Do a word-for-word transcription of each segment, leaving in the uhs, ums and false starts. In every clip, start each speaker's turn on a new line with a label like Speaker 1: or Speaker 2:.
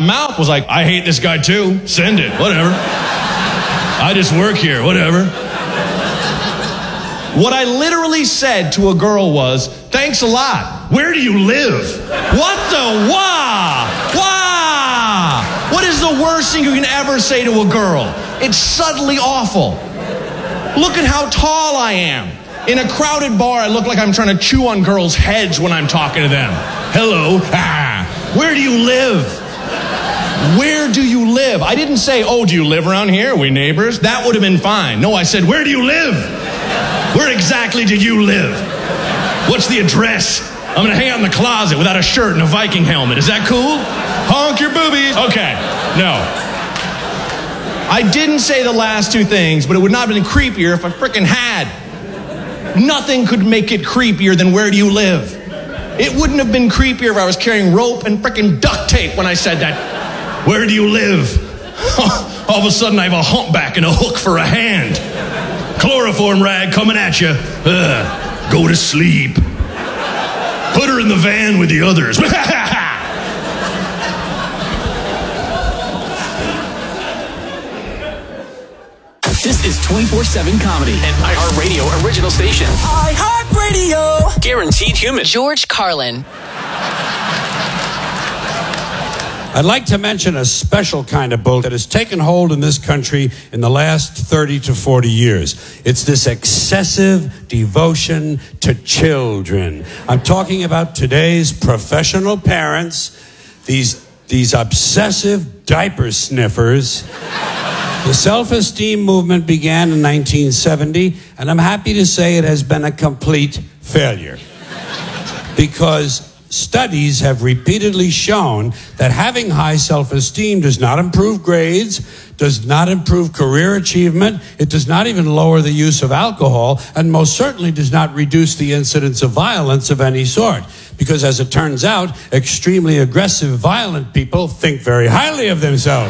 Speaker 1: mouth was like, I hate this guy too. Send it, whatever. I just work here, whatever. What I literally said to a girl was, thanks a lot. Where do you live? What the wah? Wah! What is the worst thing you can ever say to a girl? It's subtly awful. Look at how tall I am. In a crowded bar, I look like I'm trying to chew on girls' heads when I'm talking to them. Hello. Ah. Where do you live? Where do you live? I didn't say, oh, do you live around here? Are we neighbors? That would have been fine. No, I said, where do you live? Where exactly do you live? What's the address? I'm going to hang out in the closet without a shirt and a Viking helmet. Is that cool? Honk your boobies. Okay. No. I didn't say the last two things, but it would not have been creepier if I frickin' had. Nothing could make it creepier than where do you live? It wouldn't have been creepier if I was carrying rope and frickin' duct tape when I said that. Where do you live? All of a sudden I have a humpback and a hook for a hand. Chloroform rag coming at you. Ugh. Go to sleep. Put her in the van with the others.
Speaker 2: This is twenty-four seven Comedy, an iHeartRadio original station.
Speaker 3: iHeartRadio.
Speaker 2: Guaranteed human.
Speaker 4: George Carlin.
Speaker 5: I'd like to mention a special kind of bull that has taken hold in this country in the last thirty to forty years. It's this excessive devotion to children. I'm talking about today's professional parents, these, these obsessive diaper sniffers. The self-esteem movement began in nineteen seventy, and I'm happy to say it has been a complete failure. Because studies have repeatedly shown that having high self-esteem does not improve grades, does not improve career achievement, it does not even lower the use of alcohol, and most certainly does not reduce the incidence of violence of any sort. Because as it turns out, extremely aggressive, violent people think very highly of themselves.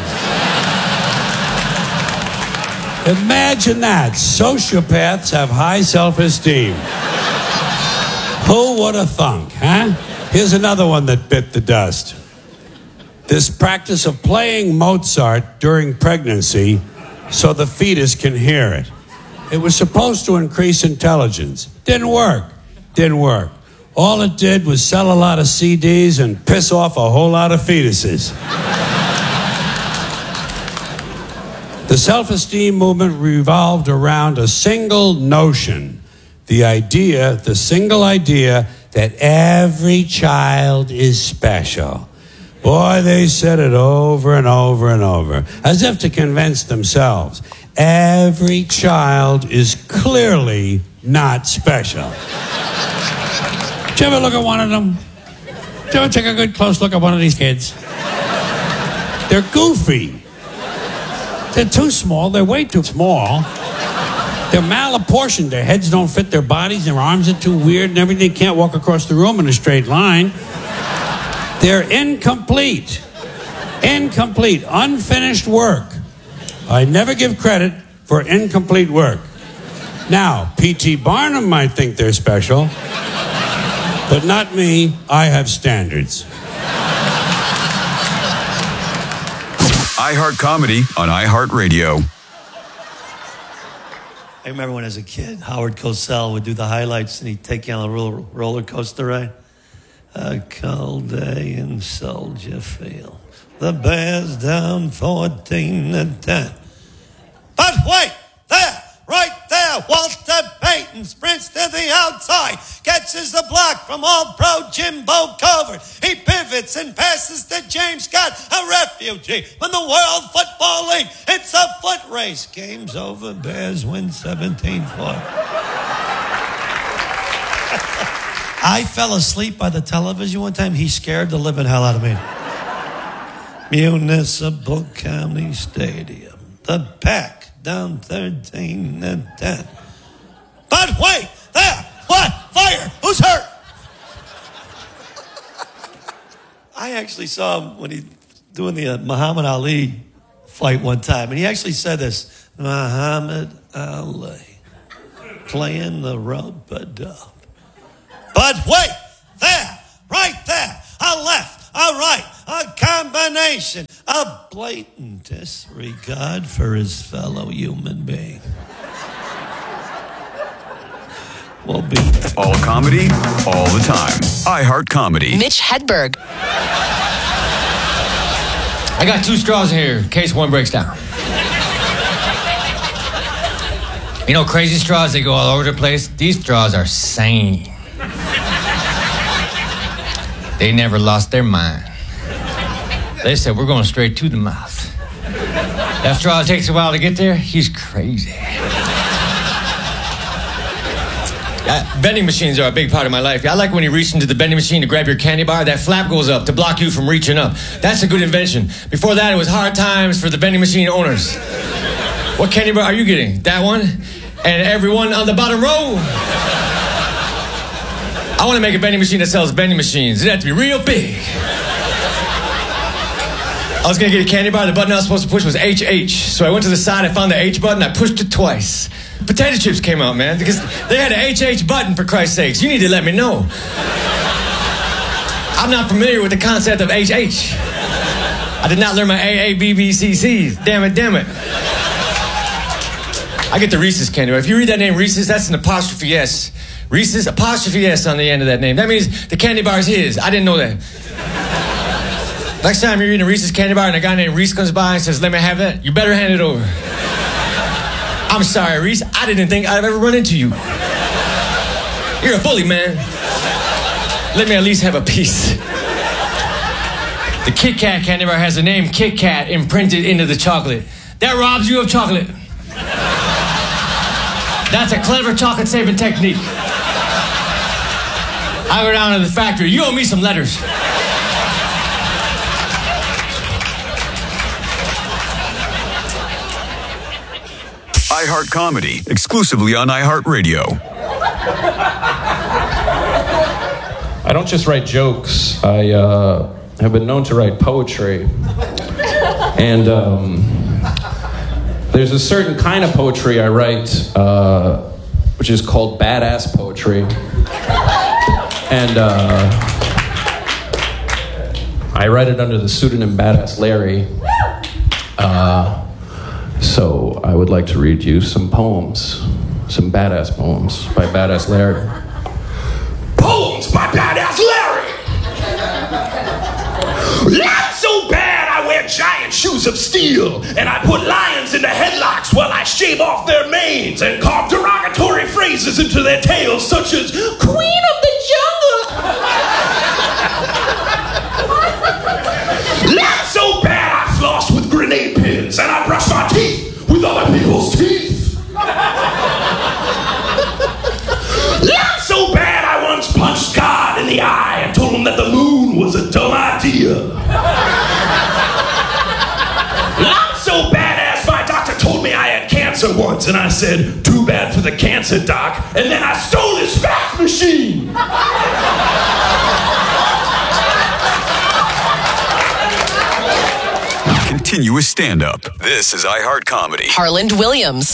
Speaker 5: Imagine that. Sociopaths have high self-esteem. Who would have thunk, huh? Here's another one that bit the dust. This practice of playing Mozart during pregnancy so the fetus can hear it. It was supposed to increase intelligence. Didn't work. Didn't work. All it did was sell a lot of C Ds and piss off a whole lot of fetuses. The self-esteem movement revolved around a single notion. The idea, the single idea that every child is special. Boy, they said it over and over and over, as if to convince themselves. Every child is clearly not special. Did you ever look at one of them? Did you ever take a good close look at one of these kids? They're goofy. They're too small. They're way too small. They're malapportioned. Their heads don't fit their bodies. Their arms are too weird and everything. They can't walk across the room in a straight line. They're incomplete. Incomplete. Unfinished work. I never give credit for incomplete work. Now, P T Barnum might think they're special, but not me. I have standards.
Speaker 6: iHeart Comedy on iHeartRadio.
Speaker 7: I remember when as a kid, Howard Cosell would do the highlights and he'd take you on a roller, roller coaster ride. A cold day in Soldier Field. The Bears down fourteen to ten. But wait, there, right there, Walter Payton sprints to the outside, catches the block from All-Pro Jimbo Covert. He pivots and passes to James Scott, a refugee from the World Football League. It's a foot race. Game's over. Bears win seventeen four. I fell asleep by the television one time. He scared the living hell out of me. Municipal County Stadium. The Pack down thirteen to ten. But wait, there, what? Fire! Who's hurt? I actually saw him when he doing the uh, Muhammad Ali fight one time, and he actually said this: Muhammad Ali playing the rub-a-dub. But wait, there, right there, a left, a right, a combination discrimination, a blatant disregard for his fellow human being. We'll be
Speaker 6: All comedy, all the time. iHeart Comedy.
Speaker 4: Mitch Hedberg.
Speaker 8: I got two straws in here in case one breaks down. You know, crazy straws, they go all over the place. These straws are sane. They never lost their mind. They said, we're going straight to the mouth. That straw takes a while to get there. He's crazy. Uh, vending machines are a big part of my life. I like when you reach into the vending machine to grab your candy bar. That flap goes up to block you from reaching up. That's a good invention. Before that, it was hard times for the vending machine owners. What candy bar are you getting? That one? And everyone on the bottom row? I want to make a vending machine that sells vending machines. It had to be real big. I was going to get a candy bar. The button I was supposed to push was H H. So I went to the side, I found the H button, I pushed it twice. Potato chips came out, man, because they had an H H button, for Christ's sakes. You need to let me know. I'm not familiar with the concept of H H. I did not learn my A A B B C Cs. Damn it, damn it. I get the Reese's candy bar. If you read that name Reese's, that's an apostrophe S. Reese's, apostrophe S on the end of that name. That means the candy bar is his. I didn't know that. Next time you're eating a Reese's candy bar and a guy named Reese comes by and says, let me have that, you better hand it over. I'm sorry, Reese. I didn't think I'd ever run into you. You're a bully, man. Let me at least have a piece. The Kit Kat candy bar has the name Kit Kat imprinted into the chocolate. That robs you of chocolate. That's a clever chocolate-saving technique. I go down to the factory. You owe me some letters.
Speaker 6: iHeart Comedy, exclusively on iHeartRadio.
Speaker 9: I don't just write jokes. I uh, have been known to write poetry. And um, there's a certain kind of poetry I write, uh, which is called badass poetry. And uh, I write it under the pseudonym Badass Larry. Uh, So I would like to read you some poems, some badass poems by Badass Larry.
Speaker 10: Poems by Badass Larry! Not so bad I wear giant shoes of steel, and I put lions into headlocks while I shave off their manes and carve derogatory phrases into their tails, such as Queen of the Jungle! Not so bad I floss with grenade pins, and I brush my teeth with other people's teeth. Not so bad I once punched God in the eye and told him that the moon was a dumb idea. Not so badass my doctor told me I had cancer once, and I said, too bad for the cancer, doc, and then I stole his fax machine.
Speaker 6: Continuous stand-up. This is iHeart Comedy.
Speaker 4: Harland Williams.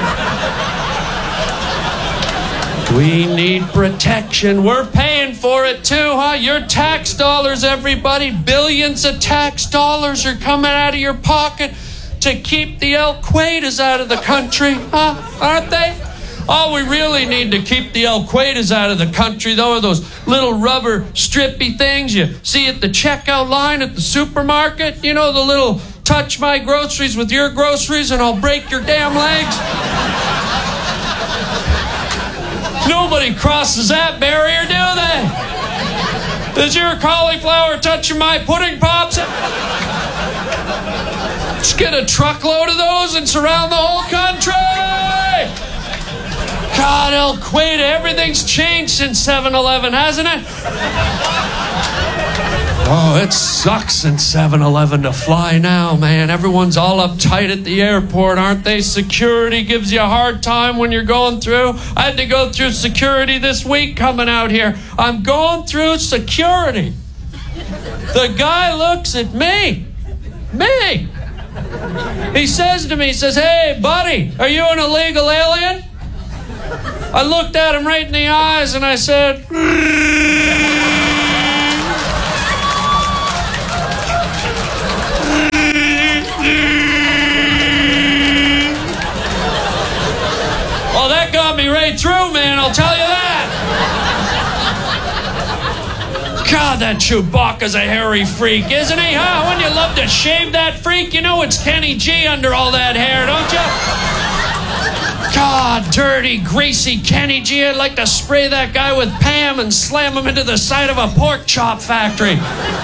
Speaker 11: We need protection. We're paying for it too, huh? Your tax dollars, everybody. Billions of tax dollars are coming out of your pocket to keep the El Quadas out of the country, huh? Aren't they? All we really need to keep the El Quadas out of the country, though, are those little rubber strippy things you see at the checkout line at the supermarket. You know, the little touch my groceries with your groceries and I'll break your damn legs. Nobody crosses that barrier, do they? Is your cauliflower touching my pudding pops? Let's get a truckload of those and surround the whole country. God, El Quada, everything's changed since seven eleven, hasn't it? Oh, it sucks in seven eleven to fly now, man. Everyone's all uptight at the airport, aren't they? Security gives you a hard time when you're going through. I had to go through security this week coming out here. I'm going through security. The guy looks at me. Me. He says to me, he says, hey, buddy, are you an illegal alien? I looked at him right in the eyes and I said, way through, man, I'll tell you that. God, that Chewbacca's a hairy freak, isn't he, huh? Wouldn't you love to shave that freak? You know it's Kenny G under all that hair, don't you? God, dirty, greasy Kenny G. I'd like to spray that guy with Pam and slam him into the side of a pork chop factory.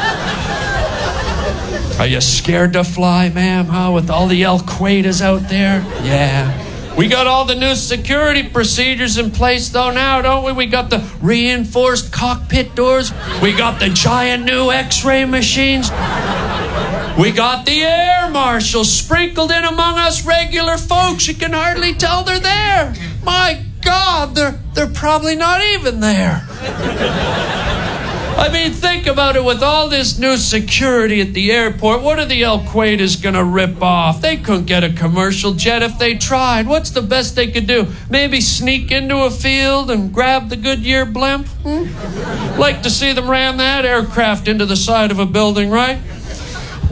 Speaker 11: Are you scared to fly, ma'am, huh, with all the El Quadas out there? Yeah. We got all the new security procedures in place, though, now, don't we? We got the reinforced cockpit doors. We got the giant new X-ray machines. We got the air marshals sprinkled in among us regular folks. You can hardly tell they're there. My God, they're, they're probably not even there. I mean, think about it. With all this new security at the airport, what are the El Quadas gonna rip off? They couldn't get a commercial jet if they tried. What's the best they could do? Maybe sneak into a field and grab the Goodyear blimp? Hmm? Like to see them ram that aircraft into the side of a building, right?